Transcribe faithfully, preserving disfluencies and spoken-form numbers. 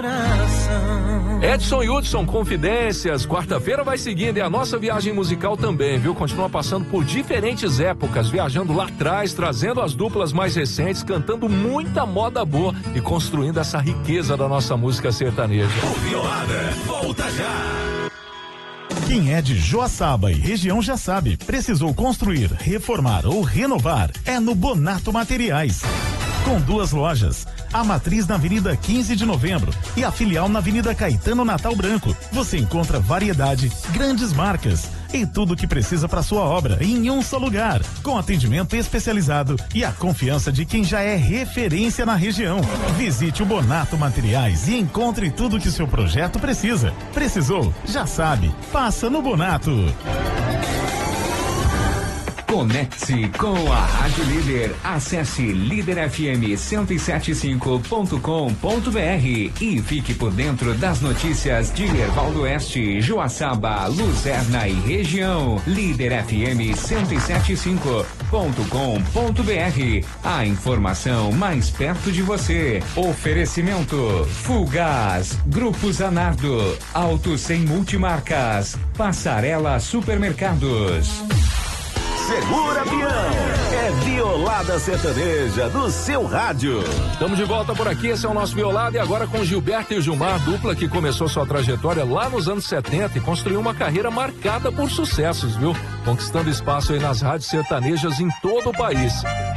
Edson e Hudson, Confidências, quarta-feira vai seguindo e a nossa viagem musical também, viu? Continua passando por diferentes épocas, viajando lá atrás, trazendo as duplas mais recentes, cantando muita moda boa e construindo essa riqueza da nossa música sertaneja. O Violada volta já! Quem é de Joaçaba e região já sabe, precisou construir, reformar ou renovar, é no Bonato Materiais. Com duas lojas, a matriz na Avenida quinze de Novembro e a filial na Avenida Caetano Natal Branco. Você encontra variedade, grandes marcas e tudo o que precisa para sua obra em um só lugar, com atendimento especializado e a confiança de quem já é referência na região. Visite o Bonato Materiais e encontre tudo que seu projeto precisa. Precisou? Já sabe. Passa no Bonato. Conecte-se com a Rádio Líder. Acesse líder f m cento e setenta e cinco ponto com ponto b r e fique por dentro das notícias de Erval do Oeste, Joaçaba, Luzerna e região. líder f m cento e setenta e cinco ponto com ponto b r. A informação mais perto de você. Oferecimento Fulgaz, Grupo Zanardo, Auto Sem Multimarcas, Passarela Supermercados. Segura, peão! É Violada Sertaneja do seu rádio. Estamos de volta por aqui, esse é o nosso Violada e agora com Gilberto e Gilmar, dupla que começou sua trajetória lá nos anos setenta e construiu uma carreira marcada por sucessos, viu? Conquistando espaço aí nas rádios sertanejas em todo o país.